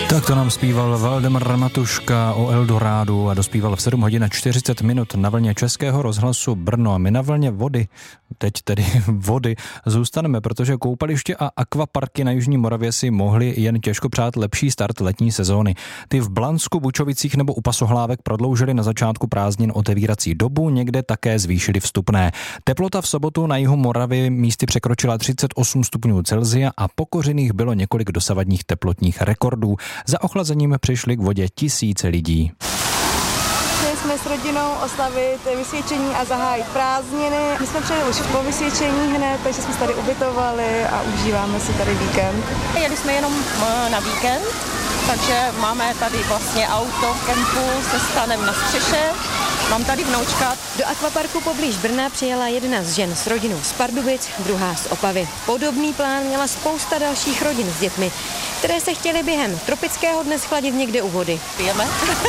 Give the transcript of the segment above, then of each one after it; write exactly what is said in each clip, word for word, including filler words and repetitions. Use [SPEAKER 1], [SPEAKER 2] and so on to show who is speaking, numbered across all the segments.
[SPEAKER 1] Tak to nám zpíval Valdemar Matuška o Eldorádu a dospíval v sedm hodin a čtyřicet minut na vlně Českého rozhlasu Brno. A my na vlně vody, teď tedy vody, zůstaneme, protože koupaliště a akvaparky na Jižní Moravě si mohli jen těžko přát lepší start letní sezóny. Ty v Blansku, Bučovicích nebo u Pasohlávek prodloužili na začátku prázdnin otevírací dobu, někde také zvýšili vstupné. Teplota v sobotu na jihu Moravy místy překročila třicet osm stupňů Celsia a pokořených bylo několik dosavadních teplotních rekordů. Za ochlazením přišli k vodě tisíce lidí.
[SPEAKER 2] Chtěli jsme s rodinou oslavit vysvědčení a zahájit prázdniny. My jsme přijeli už po vysvědčení hned, takže jsme se tady ubytovali a užíváme si tady víkend.
[SPEAKER 3] Jeli jsme jenom na víkend, takže máme tady vlastně auto v kempu se stanem na střeše. Mám tady vnoučka.
[SPEAKER 4] Do akvaparku poblíž Brna přijela jedna z žen s rodinou z Pardubic, druhá z Opavy. Podobný plán měla spousta dalších rodin s dětmi, které se chtěly během tropického dne schladit někde u vody.
[SPEAKER 3] Pijeme,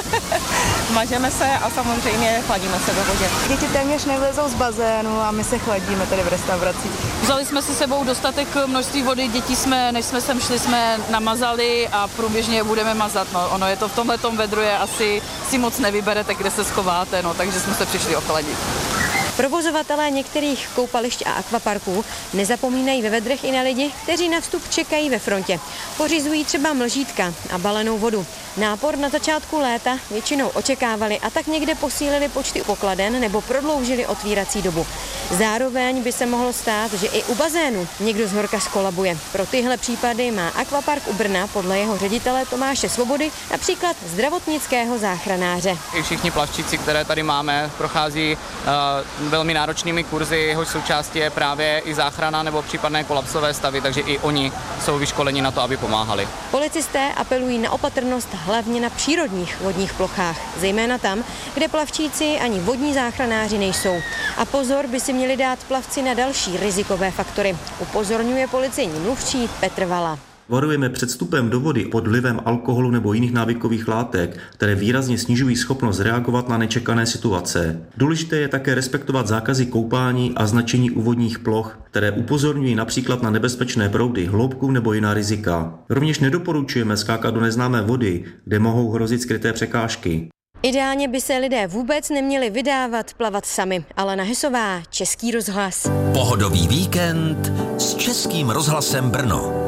[SPEAKER 3] mažeme se a samozřejmě chladíme se do vodě.
[SPEAKER 2] Děti téměř nevlezou z bazénu a my se chladíme tady v restauracích.
[SPEAKER 5] Vzali jsme si sebou dostatek množství vody, děti jsme, než jsme sem šli, jsme namazali a průběžně budeme mazat. No, ono je to v tomhletom vedru, je asi si moc nevyberete, kde se schováte, no, takže jsme se přišli ochladit.
[SPEAKER 4] Provozovatelé některých koupališť a akvaparků nezapomínají ve vedrech i na lidi, kteří na vstup čekají ve frontě. Pořizují třeba mlžítka a balenou vodu. Nápor na začátku léta většinou očekávali a tak někde posílili počty pokladen nebo prodloužili otvírací dobu. Zároveň by se mohlo stát, že i u bazénu někdo z horka skolabuje. Pro tyhle případy má akvapark u Brna podle jeho ředitele Tomáše Svobody například zdravotnického záchranáře.
[SPEAKER 6] I všichni plavčíci, které tady máme, prochází uh, velmi náročnými kurzy, jehož součástí je právě i záchrana nebo případné kolapsové stavy, takže i oni jsou vyškoleni na to, aby pomáhali.
[SPEAKER 4] Policisté apelují na opatrnost hlavně na přírodních vodních plochách, zejména tam, kde plavčíci ani vodní záchranáři nejsou. A pozor by si měli dát plavci na další rizikové faktory, upozorňuje policejní mluvčí Petr Vala.
[SPEAKER 7] Varujeme před vstupem do vody pod vlivem alkoholu nebo jiných návykových látek, které výrazně snižují schopnost reagovat na nečekané situace. Důležité je také respektovat zákazy koupání a značení u vodních ploch, které upozorňují například na nebezpečné proudy, hloubku nebo jiná rizika. Rovněž nedoporučujeme skákat do neznámé vody, kde mohou hrozit skryté překážky.
[SPEAKER 4] Ideálně by se lidé vůbec neměli vydávat plavat sami. Alena Hesová, Český rozhlas.
[SPEAKER 8] Pohodový víkend s Českým rozhlasem Brno.